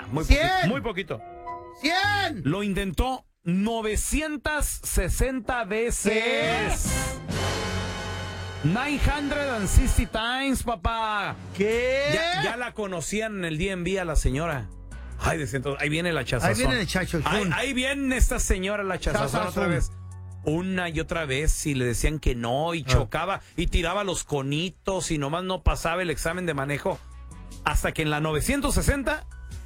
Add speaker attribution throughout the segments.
Speaker 1: muy poquito.
Speaker 2: 100.
Speaker 1: Lo intentó 960 veces. 960 times, papá.
Speaker 2: ¿Qué?
Speaker 1: Ya la conocían en el DMV a la señora. Ay, ahí viene la chazazón.
Speaker 2: Ahí viene el chachazón.
Speaker 1: Ahí viene esta señora la chazazón otra vez. Una y otra vez y le decían que no y chocaba y tiraba los conitos y nomás no pasaba el examen de manejo. Hasta que en la 960,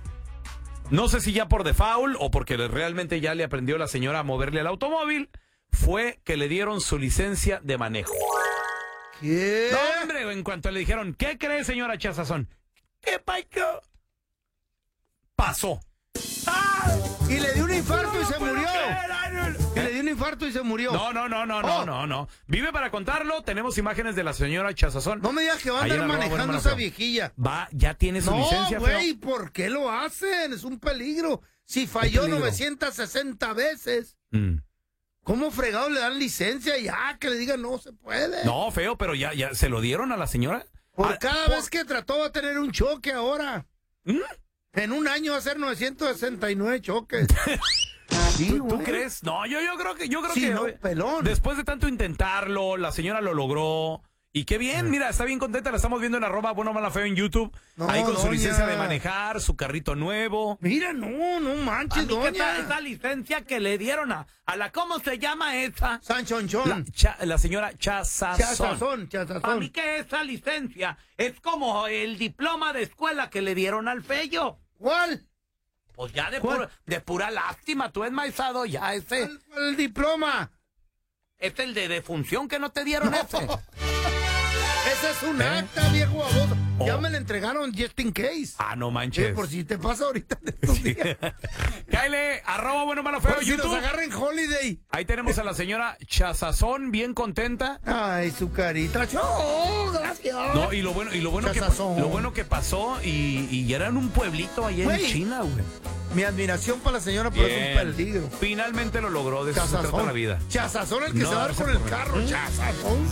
Speaker 1: no sé si ya por default o porque realmente ya le aprendió la señora a moverle al automóvil, fue que le dieron su licencia de manejo.
Speaker 2: ¿Qué?
Speaker 1: No, hombre, en cuanto le dijeron, ¿qué cree, señora Chazazón? ¿Qué pasó? Pasó. ¡Ah!
Speaker 2: Y le dio un infarto y se murió. Y le dio un infarto y se murió.
Speaker 1: No. Vive para contarlo. Tenemos imágenes de la señora Chazazón.
Speaker 2: No me digas que va a andar manejando esa viejilla.
Speaker 1: Ya tiene su licencia.
Speaker 2: No, güey, ¿por qué lo hacen? Es un peligro. Si falló 960 veces, ¿cómo fregado le dan licencia? Ya, que le digan no se puede.
Speaker 1: No, feo, pero ya se lo dieron a la señora.
Speaker 2: Por cada vez que trató va a tener un choque ahora. En un año va a ser 969 choques. Sí,
Speaker 1: ¿Tú crees? No, yo creo que
Speaker 2: no, pelón.
Speaker 1: Después de tanto intentarlo, la señora lo logró. Y qué bien, mira, está bien contenta, la estamos viendo en @buenomalafeo en YouTube. Ahí con su licencia de manejar, su carrito nuevo.
Speaker 2: Mira, no manches, doña.
Speaker 1: ¿Qué tal esa licencia que le dieron a la cómo se llama esa?
Speaker 2: Sanchonchón.
Speaker 1: La señora Chazazón.
Speaker 2: Chazazón.
Speaker 1: A mí que esa licencia es como el diploma de escuela que le dieron al Fello.
Speaker 2: ¿Cuál?
Speaker 1: Pues ya de pura lástima, tú enmaizado ya ese.
Speaker 2: ¿Cuál diploma?
Speaker 1: Es el de defunción que no te dieron ese.
Speaker 2: Ese es un acta, viejo baboso. Ya me lo entregaron just in case.
Speaker 1: No manches.
Speaker 2: Por si te pasa ahorita de estos días.
Speaker 1: Cáele, @buenomalafeo
Speaker 2: si
Speaker 1: YouTube.
Speaker 2: nos agarren holiday.
Speaker 1: Ahí tenemos a la señora Chazazón, bien contenta.
Speaker 2: Ay, su carita. ¡Oh, gracias!
Speaker 1: No, y lo bueno que pasó, y era en un pueblito allá en China, güey.
Speaker 2: Mi admiración para la señora, pero es un peligro.
Speaker 1: Finalmente lo logró, de eso se trata la vida.
Speaker 2: Chazazón el que se va a dar con el carro. Chazazón.